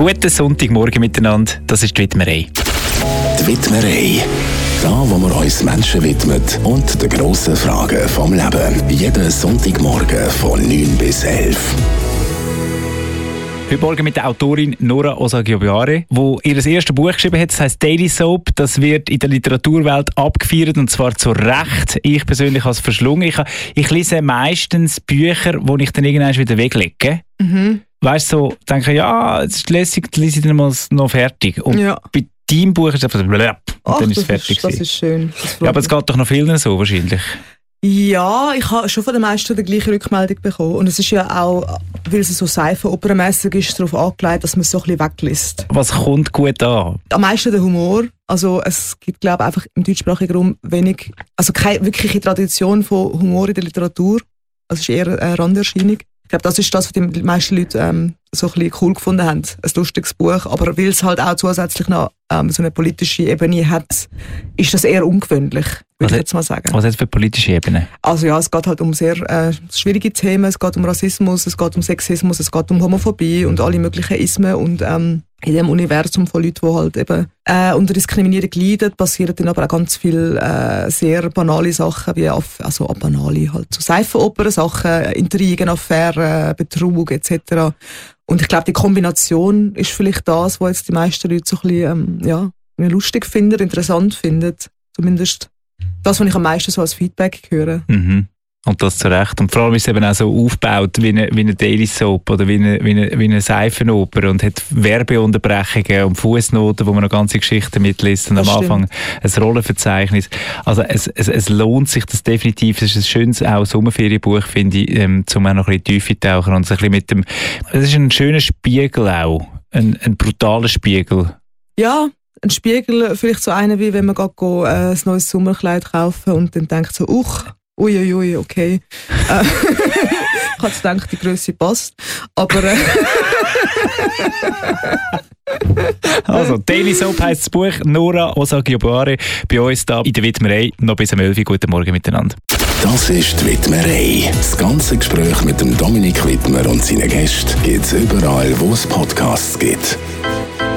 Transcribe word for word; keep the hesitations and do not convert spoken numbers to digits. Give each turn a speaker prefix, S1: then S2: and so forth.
S1: Guten Sonntagmorgen miteinander, das ist die Widmerei.
S2: Die Widmerei. Da, wo wir uns Menschen widmen und den grossen Fragen vom Leben. Jeden Sonntagmorgen von neun bis elf.
S1: Heute Morgen mit der Autorin Nora Osagiobare, die ihr erstes Buch geschrieben hat, das heisst Daily Soap. Das wird in der Literaturwelt abgefeiert und zwar zu Recht. Ich persönlich habe es verschlungen. Ich, ich lese meistens Bücher, die ich dann irgendwann wieder weglege. Mhm. Weißt du, so, denke ich, ja, jetzt ist lässig, dann lese ich dann mal noch fertig. Und
S3: ja.
S1: bei deinem Buch ist es einfach blöp, und
S3: Ach,
S1: dann ist es
S3: das
S1: fertig.
S3: Ist, das ist schön. Das
S1: ja, aber es geht doch noch vielen so wahrscheinlich.
S3: Ja, ich habe schon von den meisten die gleiche Rückmeldung bekommen. Und es ist ja auch, weil es so seifenopernmässig ist, darauf angelegt, dass man es so ein bisschen weglässt.
S1: Was kommt gut an?
S3: Am meisten der Humor. Also es gibt, glaube ich, einfach im deutschsprachigen Raum wenig, also keine wirkliche Tradition von Humor in der Literatur. Also es ist eher eine Randerscheinung. Ich glaube, das ist das, was die meisten Leute ähm, so ein bisschen cool gefunden haben. Ein lustiges Buch, aber weil es halt auch zusätzlich noch ähm, so eine politische Ebene hat, ist das eher ungewöhnlich, würde ich jetzt mal sagen.
S1: Was hat es für politische Ebene?
S3: Also ja, es geht halt um sehr äh, schwierige Themen. Es geht um Rassismus, es geht um Sexismus, es geht um Homophobie und alle möglichen Ismen. Und ähm, in dem Universum von Leuten, die halt eben äh, unter Diskriminierung leiden, passieren dann aber auch ganz viele äh, sehr banale Sachen, wie auf, also banale halt so Seifenopern, Sachen, Intrigen, Affären, Betrug et cetera. Und ich glaube, die Kombination ist vielleicht das, was jetzt die meisten Leute so ein bisschen ähm, ja, lustig finden, interessant finden. Zumindest das, was ich am meisten so als Feedback höre.
S1: Mhm. Und das zu Recht. Und vor allem ist es eben auch so aufgebaut wie eine, wie eine Daily Soap oder wie eine, wie eine, wie eine Seifenoper und hat Werbeunterbrechungen und Fußnoten, wo man noch ganze Geschichten mitliest und das am stimmt. Anfang ein Rollenverzeichnis. Also es, es, es lohnt sich das definitiv. Es ist ein schönes auch Sommerferienbuch, finde ich, ähm, um auch noch ein bisschen tiefer tauchen und so ein bisschen mit dem. Es ist ein schöner Spiegel auch, ein, ein brutaler Spiegel.
S3: Ja. Ein Spiegel, vielleicht so einer, wie wenn man geht, go, äh, ein neues Sommerkleid kaufen und dann denkt so, uch, uiuiui, ui, okay. Äh, ich habe gedacht, die Grösse passt. Aber äh
S1: also, Daily Soap heisst das Buch. Nora Osagiobare bei uns da in der Widmerei. Noch bis um elf Uhr. Guten Morgen miteinander.
S2: Das ist die Widmerei. Das ganze Gespräch mit dem Dominik Widmer und seinen Gästen gibt es überall, wo es Podcasts gibt.